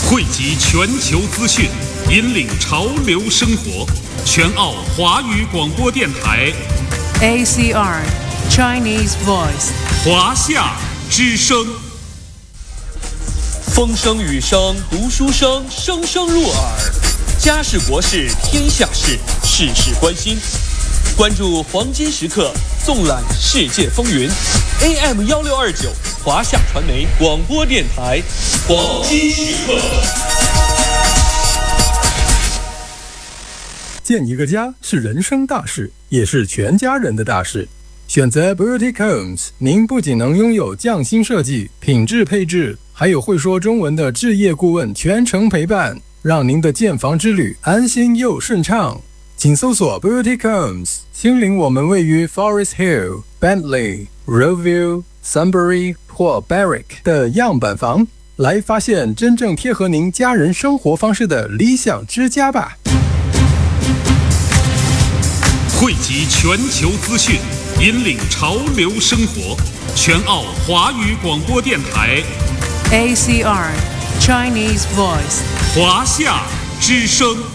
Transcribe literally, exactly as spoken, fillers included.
汇集全球资讯，引领潮流生活。全澳华语广播电台 A C R Chinese Voice 华夏之声。 风声雨声读书声，声声入耳。家事国事天下事，事事关心。关注黄金时刻，纵览世界风云。A M 幺六二九华夏传媒广播电台，黄金时刻。 建一个家是人生大事，也是全家人的大事。选择 Boutique Homes， 您不仅能拥有匠心设计、品质配置，还有会说中文的置业顾问全程陪伴，让您的建房之旅安心又顺畅。请搜索 Boutique Homes， 亲临我们位于 Forest Hill、Bentley、Roeville、Sunbury 或 Berwick 的样板房，来发现真正贴合您家人生活方式的理想之家吧。 汇集全球资讯，引领潮流生活。全澳华语广播电台 A C R Chinese Voice 华夏之声。